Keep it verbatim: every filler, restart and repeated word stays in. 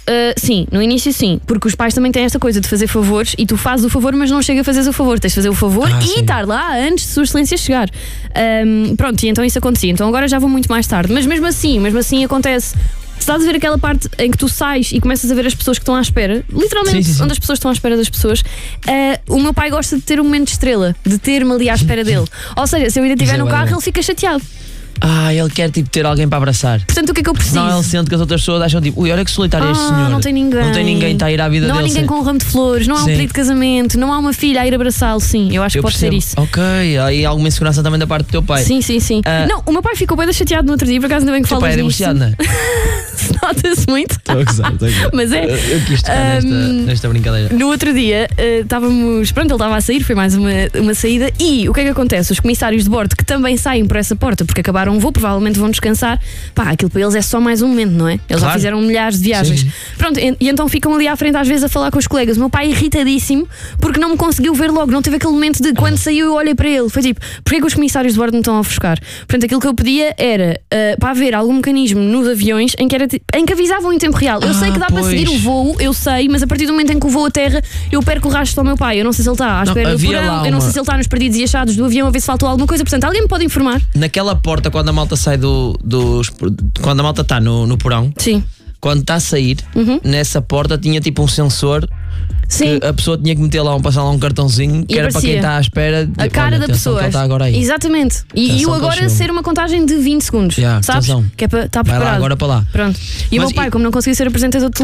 uh, sim, no início sim, porque os pais também têm esta coisa de fazer favores e tu fazes o favor, mas não chega a fazeres o favor. Tens de fazer o favor Ah, e sim. estar lá antes de Sua Excelência chegar. Um, pronto, e então isso acontecia. Então agora já vou muito mais tarde, mas mesmo assim, mesmo assim acontece. Estás a ver aquela parte em que tu sais e começas a ver as pessoas que estão à espera, literalmente, Sim, sim, sim. onde as pessoas estão à espera das pessoas. Uh, o meu pai gosta de ter um momento de estrela, de ter-me ali à espera dele. Ou seja, se eu ainda estiver Isso é no bué carro, bom. ele fica chateado. Ah, ele quer tipo ter alguém para abraçar. Portanto, o que é que eu preciso? Não, ele sente que as outras pessoas acham tipo, ui, olha que solitário é este Ah, senhor. não tem ninguém. Não tem ninguém, está a ir à vida Não há dele. ninguém sim. com um ramo de flores, não há um Sim. pedido de casamento, não há uma filha a ir abraçá-lo. Sim, eu acho que Eu pode percebo. ser isso. Ok, aí alguma insegurança também da parte do teu pai. Sim, sim, sim. Ah. Não, o meu pai ficou bem chateado no outro dia, por acaso ainda bem que O teu falas pai é nisso. divorciado, não é? Nota-se muito. Estou a gozar, estou a gozar. Mas é. Eu, eu quis tocar nesta, Ahm, nesta brincadeira. No outro dia eh, estávamos. Pronto, ele estava a sair, foi mais uma, uma saída. E o que é que acontece? Os comissários de bordo que também saem por essa porta porque acabaram o voo, provavelmente vão descansar. Pá, aquilo para eles é só mais um momento, não é? Eles já Claro. fizeram milhares de viagens. Sim, sim. Pronto, e, e então ficam ali à frente às vezes a falar com os colegas. O meu pai irritadíssimo porque não me conseguiu ver logo, não teve aquele momento de quando saiu eu olhei para ele. Foi tipo, porquê que os comissários de bordo me estão a ofuscar? Portanto, aquilo que eu pedia era eh, para haver algum mecanismo nos aviões em que, era, ti- em que avisavam em tempo real. Eu Ah, sei que dá para pois. seguir o voo, eu sei, mas a partir do momento em que o voo aterra, eu perco o rastro ao meu pai. Eu não sei se ele está à Não, espera do havia porão, lá eu não sei uma- se ele está nos perdidos e achados do avião a ver se faltou alguma coisa. Portanto, alguém me pode informar? Naquela porta, quando a malta sai do. dos, quando a malta está no, no porão, Sim. quando está a sair, nessa porta tinha tipo um sensor. Sim. Que a pessoa tinha que meter lá um, passar lá um cartãozinho que E era para aparecia. quem está à espera. A de, cara olha, da atenção pessoa. que ele está agora aí. Exatamente. E, e Atenção o que ele agora chegou. ser uma contagem de vinte segundos. Yeah, sabes? atenção. Que é para estar Vai preparado. lá agora para lá. Pronto. E o Mas meu pai, e- como não conseguiu ser apresentador de